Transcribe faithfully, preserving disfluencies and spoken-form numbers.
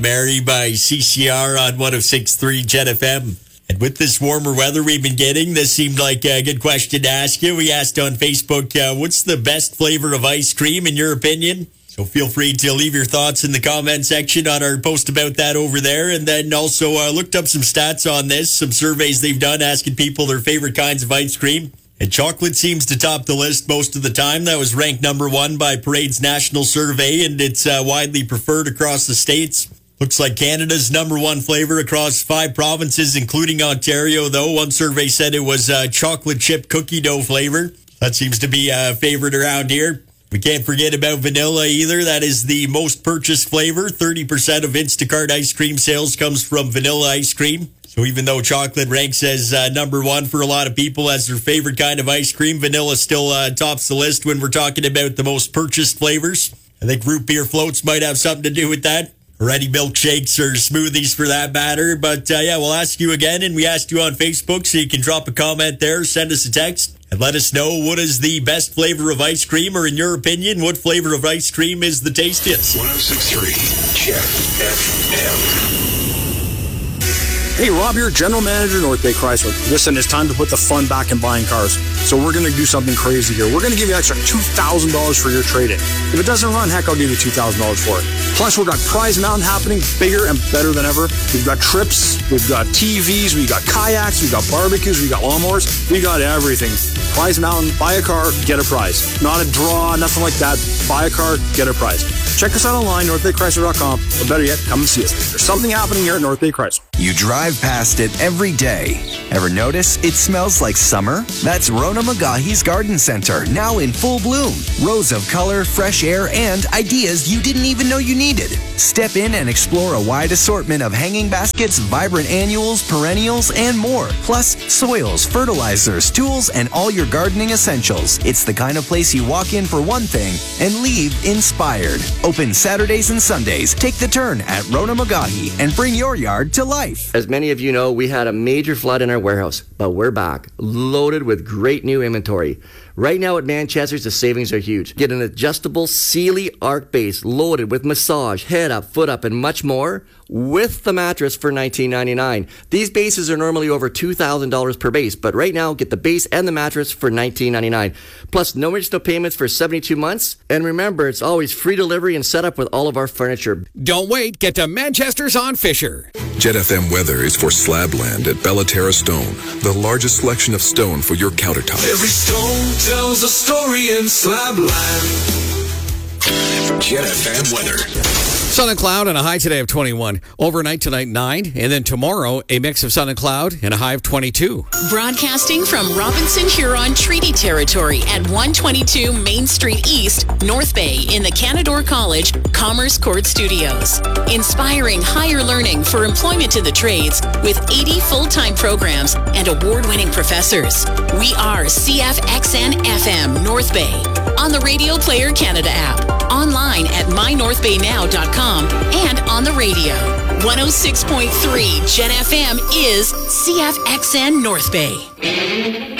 Mary by C C R on one oh six point three Jet F M. And with this warmer weather we've been getting, this seemed like a good question to ask you. We asked on Facebook, uh, what's the best flavor of ice cream in your opinion? So feel free to leave your thoughts in the comment section on our post about that over there. And then also uh, looked up some stats on this, some surveys they've done asking people their favorite kinds of ice cream. And chocolate seems to top the list most of the time. That was ranked number one by Parade's national survey, and it's uh, widely preferred across the states. Looks like Canada's number one flavor across five provinces, including Ontario, though. One survey said it was uh, chocolate chip cookie dough flavor. That seems to be a favorite around here. We can't forget about vanilla either. That is the most purchased flavor. thirty percent of Instacart ice cream sales comes from vanilla ice cream. So even though chocolate ranks as uh, number one for a lot of people as their favorite kind of ice cream, vanilla still uh, tops the list when we're talking about the most purchased flavors. I think root beer floats might have something to do with that. Or any milkshakes or smoothies for that matter. But uh, yeah, we'll ask you again, and we asked you on Facebook, so you can drop a comment there, send us a text, and let us know what is the best flavor of ice cream, or in your opinion, what flavor of ice cream is the tastiest. one oh six point three Jet F M. Hey, Rob here, General Manager, North Bay Chrysler. Listen, it's time to put the fun back in buying cars. So we're going to do something crazy here. We're going to give you an extra two thousand dollars for your trade-in. If it doesn't run, heck, I'll give you two thousand dollars for it. Plus, we've got Prize Mountain happening, bigger and better than ever. We've got trips, we've got T Vs, we've got kayaks, we've got barbecues, we've got lawnmowers. We got everything. Prize Mountain, buy a car, get a prize. Not a draw, nothing like that. Buy a car, get a prize. Check us out online, north bay chrysler dot com, or better yet, come and see us. There's something happening here at North Bay Chrysler. You drive past it every day. Ever notice it smells like summer? That's Rona Magahi's Garden Center, now in full bloom. Rows of color, fresh air, and ideas you didn't even know you needed. Step in and explore a wide assortment of hanging baskets, vibrant annuals, perennials, and more. Plus, soils, fertilizers, tools, and all your gardening essentials. It's the kind of place you walk in for one thing and leave inspired. Open Saturdays and Sundays. Take the turn at Rona Magahi and bring your yard to life. As many of you know, we had a major flood in our warehouse, but we're back, loaded with great new inventory. Right now at Manchester's, the savings are huge. Get an adjustable Sealy Arc base loaded with massage, head up, foot up, and much more with the mattress for nineteen ninety-nine dollars. These bases are normally over two thousand dollars per base, but right now, get the base and the mattress for nineteen ninety-nine dollars. Plus, no additional payments for seventy-two months. And remember, it's always free delivery and setup with all of our furniture. Don't wait. Get to Manchester's on Fisher. Jet F M weather is for Slabland at Bellaterra Stone, the largest selection of stone for your countertop. Every stone tells a story in Slabland. Jet F M weather. Sun and cloud and a high today of twenty-one. Overnight tonight, nine. And then tomorrow, a mix of sun and cloud and a high of twenty-two. Broadcasting from Robinson Huron Treaty Territory at one twenty-two Main Street East, North Bay in the Canadore College Commerce Court Studios. Inspiring higher learning for employment in the trades with eighty full-time programs and award-winning professors. We are C F X N F M North Bay on the Radio Player Canada app, online at my north bay now dot com, and on the radio. one oh six point three Jet F M is C F X N North Bay.